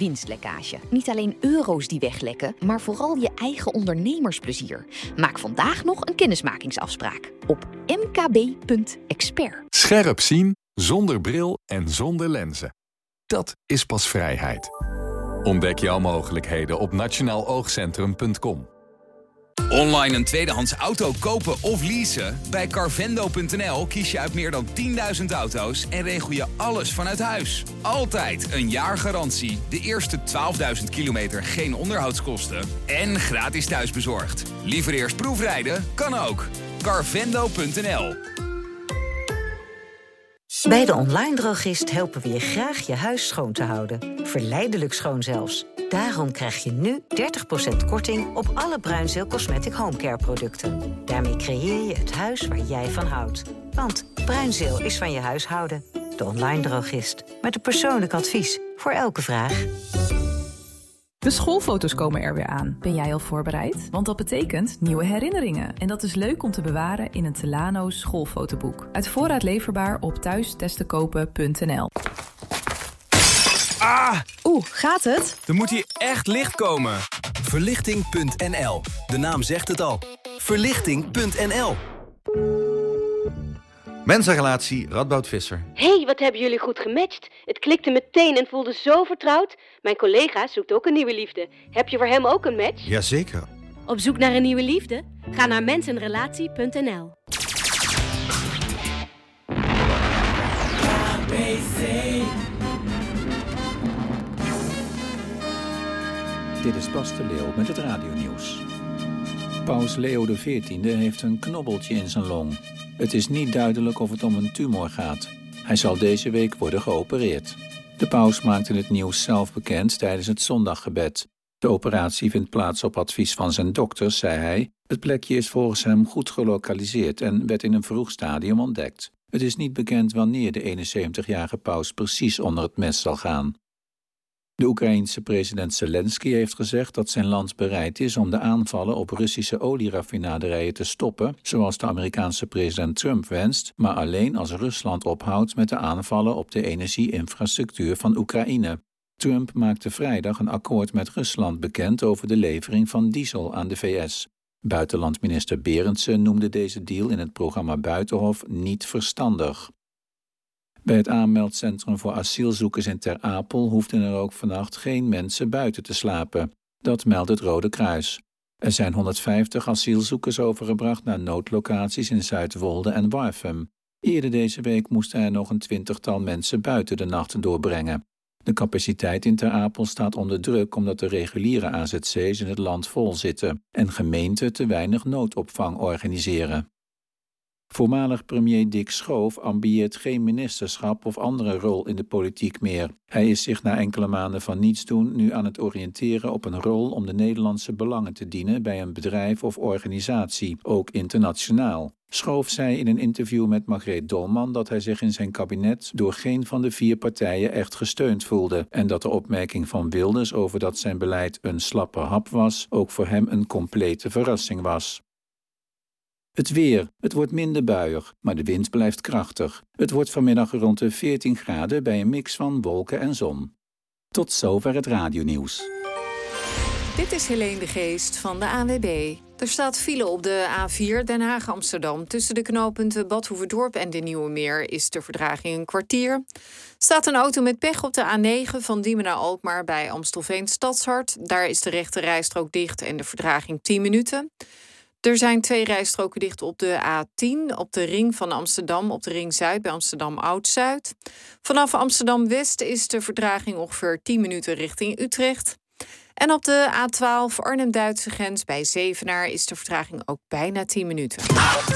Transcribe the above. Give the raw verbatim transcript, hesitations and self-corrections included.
winstlekkage. Niet alleen euro's die weglekken, maar vooral je eigen ondernemersplezier. Maak vandaag nog een kennismakingsafspraak op m k b punt expert. Scherp zien, zonder bril en zonder lenzen. Dat is pas vrijheid. Ontdek jouw mogelijkheden op nationaal oogcentrum punt com. Online een tweedehands auto kopen of leasen? Bij carvendo punt n l kies je uit meer dan tienduizend auto's en regel je alles vanuit huis. Altijd een jaar garantie, de eerste twaalfduizend kilometer geen onderhoudskosten en gratis thuisbezorgd. Liever eerst proefrijden? Kan ook. carvendo punt n l. Bij de Online Drogist helpen we je graag je huis schoon te houden. Verleidelijk schoon zelfs. Daarom krijg je nu dertig procent korting op alle Bruinzeel Cosmetic Homecare producten. Daarmee creëer je het huis waar jij van houdt. Want Bruinzeel is van je huishouden. De Online Drogist. Met een persoonlijk advies voor elke vraag. De schoolfoto's komen er weer aan. Ben jij al voorbereid? Want dat betekent nieuwe herinneringen. En dat is leuk om te bewaren in een Telano schoolfotoboek. Uit voorraad leverbaar op thuistestenkopen punt n l. Ah! Oeh, gaat het? Er moet hier echt licht komen. Verlichting punt n l. De naam zegt het al. Verlichting punt n l. Mensenrelatie, Radboud Visser. Hé, wat hebben jullie goed gematcht. Het klikte meteen en voelde zo vertrouwd. Mijn collega zoekt ook een nieuwe liefde. Heb je voor hem ook een match? Jazeker. Op zoek naar een nieuwe liefde? Ga naar mensenrelatie punt n l. Dit is Bas de Leeuw met het radionieuws. Paus Leo de veertiende heeft een knobbeltje in zijn long. Het is niet duidelijk of het om een tumor gaat. Hij zal deze week worden geopereerd. De paus maakte het nieuws zelf bekend tijdens het zondaggebed. De operatie vindt plaats op advies van zijn dokters, zei hij. Het plekje is volgens hem goed gelokaliseerd en werd in een vroeg stadium ontdekt. Het is niet bekend wanneer de eenenzeventigjarige paus precies onder het mes zal gaan. De Oekraïense president Zelensky heeft gezegd dat zijn land bereid is om de aanvallen op Russische olieraffinaderijen te stoppen, zoals de Amerikaanse president Trump wenst, maar alleen als Rusland ophoudt met de aanvallen op de energie-infrastructuur van Oekraïne. Trump maakte vrijdag een akkoord met Rusland bekend over de levering van diesel aan de V S. Buitenlandminister Berendsen noemde deze deal in het programma Buitenhof niet verstandig. Bij het aanmeldcentrum voor asielzoekers in Ter Apel hoefden er ook vannacht geen mensen buiten te slapen. Dat meldt het Rode Kruis. Er zijn honderdvijftig asielzoekers overgebracht naar noodlocaties in Zuidwolde en Warffum. Eerder deze week moesten er nog een twintigtal mensen buiten de nacht doorbrengen. De capaciteit in Ter Apel staat onder druk omdat de reguliere A Z C's in het land vol zitten en gemeenten te weinig noodopvang organiseren. Voormalig premier Dick Schoof ambieert geen ministerschap of andere rol in de politiek meer. Hij is zich na enkele maanden van niets doen nu aan het oriënteren op een rol om de Nederlandse belangen te dienen bij een bedrijf of organisatie, ook internationaal. Schoof zei in een interview met Margreet Dolman dat hij zich in zijn kabinet door geen van de vier partijen echt gesteund voelde en dat de opmerking van Wilders over dat zijn beleid een slappe hap was, ook voor hem een complete verrassing was. Het weer. Het wordt minder buiig, maar de wind blijft krachtig. Het wordt vanmiddag rond de veertien graden bij een mix van wolken en zon. Tot zover het radionieuws. Dit is Helene de Geest van de A N W B. Er staat file op de A vier Den Haag-Amsterdam. Tussen de knooppunten Bad Hoeverdorp en de Nieuwe Meer is de vertraging een kwartier. Staat een auto met pech op de A negen van Diemen naar Alkmaar bij Amstelveen Stadshart. Daar is de rechte rijstrook dicht en de vertraging tien minuten. Er zijn twee rijstroken dicht op de A tien, op de ring van Amsterdam, op de ring Zuid bij Amsterdam Oud-Zuid. Vanaf Amsterdam-West is de vertraging ongeveer tien minuten richting Utrecht. En op de A twaalf Arnhem-Duitse grens bij Zevenaar is de vertraging ook bijna tien minuten.